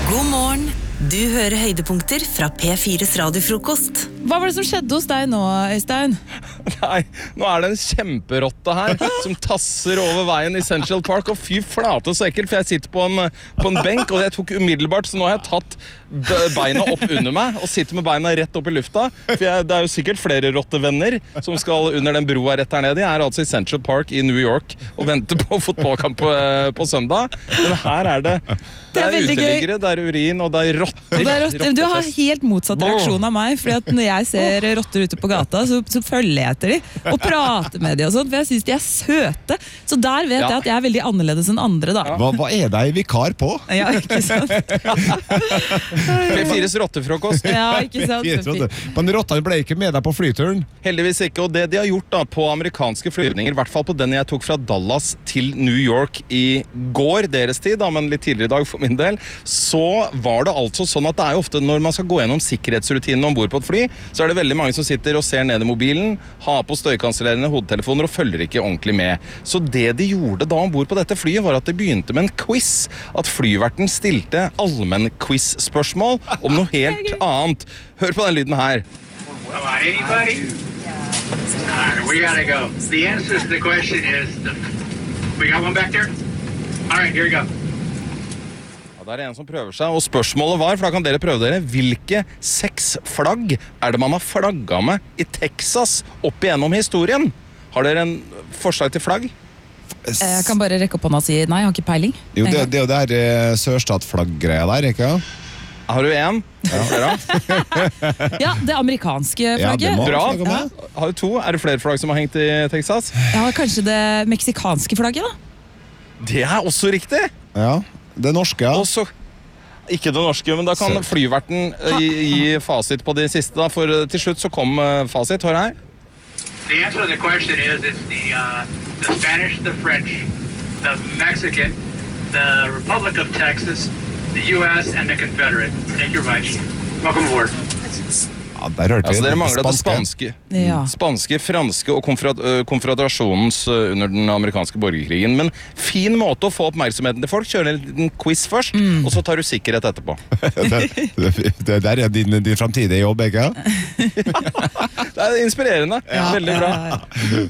God morgen. Du hører høydepunkter fra P4's radiofrokost. Hva var det som skjedde hos deg nå, Øystein? Nei, nå det en kjemperotte her som tasser over veien i Central Park, og fy flate så ekkelt, for jeg sitter på en benk, og jeg tok umiddelbart, så nå har jeg tatt beina opp under meg, og sitter med beina rett opp i lufta, for det jo sikkert flere rottevenner som skal under den broa rett her nede. Jeg altså i Central Park i New York og venter på fotballkamp på søndag, men her det uteliggere, det urin, og det rotter. Du har helt motsatt reaksjon av meg, fordi at når jeg ser rotter ute på gata, så følger jeg etter dem, og prater med dem og sånt, for jeg synes de søte. Så der vet jeg at jeg veldig annerledes enn andre, da. Hva deg vikar på? Ja, ikke sant? P4's rottefrokost. Ja, ikke sant? Men rottene ble ikke med deg på flyturen? Heldigvis ikke, og det de har gjort da på amerikanske flyvninger, i hvert fall på den jeg tok fra Dallas til New York i går, deres tid, da, men litt tidligere i dag for min del, så var det altså sånn at det jo ofte når man skal gå gjennom sikkerhetsrutinen ombord på et fly, så det veldig mange som sitter og ser ned i mobilen, har på støykansellerende hodetelefoner og følger ikke ordentlig med. Så det de gjorde da ombord på dette flyet var at de begynte med en quiz, at flyverten stilte allmenn quiz-spørsmål om noe helt annet. Hør på den lyden her. Anybody? We gotta go. The answer to the question is, we got one back there? All right, here we go. Ja, det en som prøver seg, og spørsmålet var, for da kan dere prøve dere, hvilke 6 flagg det man har flagget med i Texas opp igjennom historien? Har dere en forslag til flagg? Jeg kan bare rekke opp hånda og si, nei, jeg har ikke peiling. Jo, det jo der sørstatsflagg-greia der, ikke? Har du en? Ja, Ja, det amerikanske flagget. Bra. Ja. Har du 2? Det flere flagg som har hengt i Texas? Ja, kanskje det meksikanske flagget, da? Det også riktig. Ja, det norske, ja. Også, ikke det norske, men da kan flyverten gi fasit på de siste, da, for til slutt så kom fasit. Hør her. The answer to the question is, it's the Spanish, the French, the Mexican, the Republic of Texas, the U.S., and the Confederate. Take your advice. Welcome aboard. Ja, der hørte Altså, vi dere manglet det spanske, franske og konføderasjonens under den amerikanske borgerkrigen. Men fin måte å få oppmerksomheten til folk. Kjøre en liten quiz først, og så tar du sikkerhet etterpå. Det der din fremtidige jobb, ikke? Det inspirerende. Veldig bra.